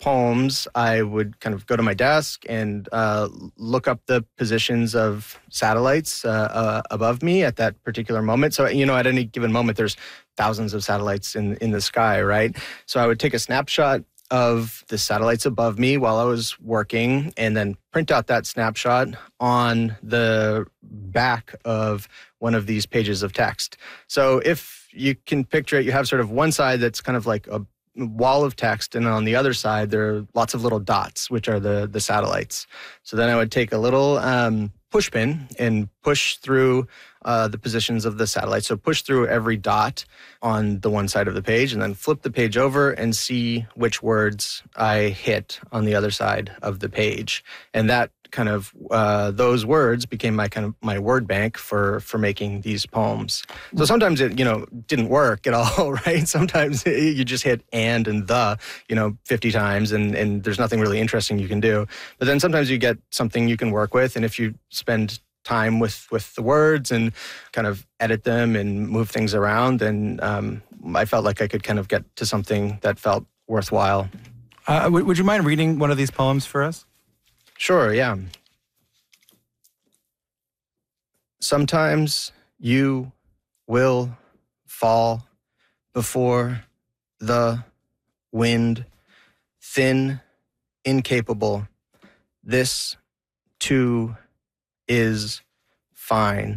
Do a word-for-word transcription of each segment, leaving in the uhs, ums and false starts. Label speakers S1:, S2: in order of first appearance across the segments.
S1: poems, I would kind of go to my desk and uh, look up the positions of satellites uh, uh, above me at that particular moment. So, you know, at any given moment, there's thousands of satellites in, in the sky, right? So I would take a snapshot of the satellites above me while I was working and then print out that snapshot on the back of one of these pages of text. So if you can picture it, you have sort of one side that's kind of like a wall of text, and on the other side, there are lots of little dots, which are the, the satellites. So then I would take a little um, push pin and push through uh, the positions of the satellites. So push through every dot on the one side of the page, and then flip the page over and see which words I hit on the other side of the page. And that kind of, uh, those words became my kind of my word bank for, for making these poems. So sometimes it, you know, didn't work at all, right? Sometimes you just hit and and the, you know, fifty times and, and there's nothing really interesting you can do. But then sometimes you get something you can work with. And if you spend time with, with the words and kind of edit them and move things around, then um, I felt like I could kind of get to something that felt worthwhile.
S2: Uh, would, would you mind reading one of these poems for us?
S1: Sure, yeah. Sometimes you will fall before the wind, thin, incapable. This, too, is fine.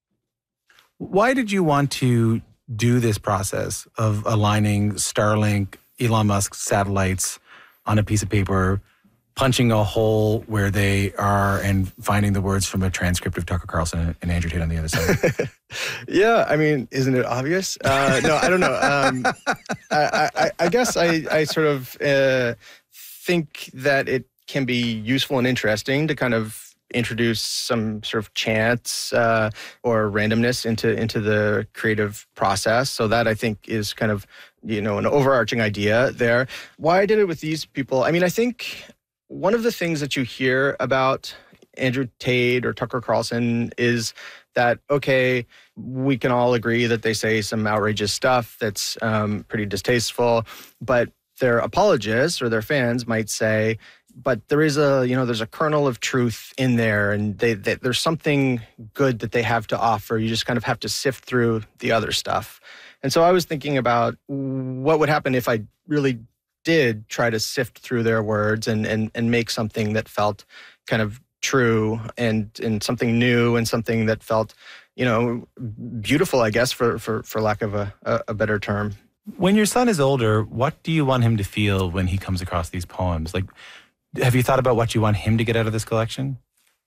S2: Why did you want to do this process of aligning Starlink, Elon Musk's satellites on a piece of paper, punching a hole where they are, and finding the words from a transcript of Tucker Carlson and Andrew Tate on the other side?
S1: Yeah, I mean, isn't it obvious? Uh, no, I don't know. Um, I, I, I guess I, I sort of uh, think that it can be useful and interesting to kind of introduce some sort of chance uh, or randomness into into the creative process. So that, I think, is kind of, you know, an overarching idea there. Why I did it with these people, I mean, I think one of the things that you hear about Andrew Tate or Tucker Carlson is that, okay, we can all agree that they say some outrageous stuff that's um, pretty distasteful, but their apologists or their fans might say, but there is a, you know, there's a kernel of truth in there, and they, they, there's something good that they have to offer. You just kind of have to sift through the other stuff. And so I was thinking about what would happen if I really did try to sift through their words and and and make something that felt kind of true and and something new and something that felt, you know, beautiful, I guess, for for for lack of a, a, a better term.
S2: When your son is older, what do you want him to feel when he comes across these poems? Like, have you thought about what you want him to get out of this collection?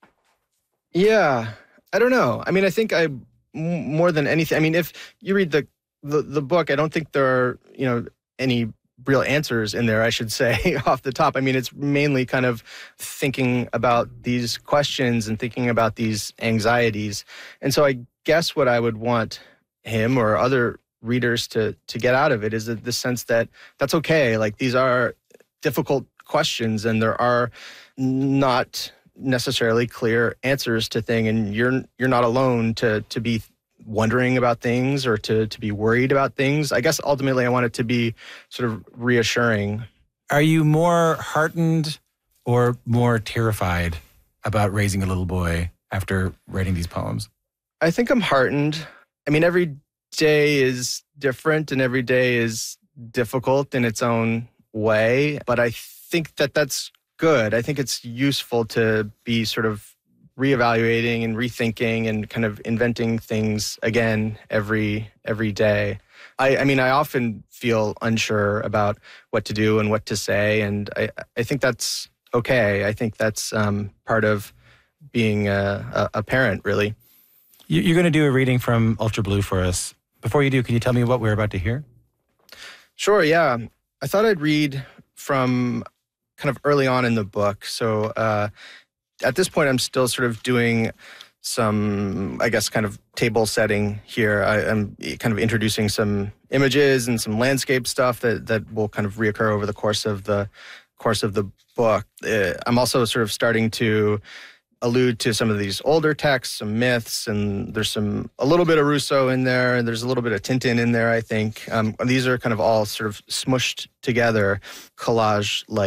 S1: Yeah, I don't know. I mean, I think I, m- more than anything, I mean, if you read the, the, the book, I don't think there are, you know, any real answers in there, I should say, off the top. I mean, it's mainly kind of thinking about these questions and thinking about these anxieties. And so I guess what I would want him or other readers to to get out of it is the sense that that's okay. Like, these are difficult questions, and there are not necessarily clear answers to things, and you're you're not alone to to be wondering about things or to to be worried about things. I guess ultimately I want it to be sort of reassuring.
S2: Are you more heartened or more terrified about raising a little boy after writing these poems?
S1: I think I'm heartened. I mean, every day is different and every day is difficult in its own way, but I think that that's good. I think it's useful to be sort of reevaluating and rethinking and kind of inventing things again every every day. I, I mean, I often feel unsure about what to do and what to say, and I, I think that's okay. I think that's um, part of being a, a parent, really.
S2: You're going to do a reading from Ultra Blue for us. Before you do, can you tell me what we're about to hear?
S1: Sure, yeah. I thought I'd read from kind of early on in the book. So uh, at this point, I'm still sort of doing some, I guess, kind of table setting here. I, I'm kind of introducing some images and some landscape stuff that, that will kind of reoccur over the course of the course of the book. Uh, I'm also sort of starting to allude to some of these older texts, some myths, and there's some a little bit of Rousseau in there, and there's a little bit of Tintin in there, I think. Um, these are kind of all sort of smushed together, collage-like.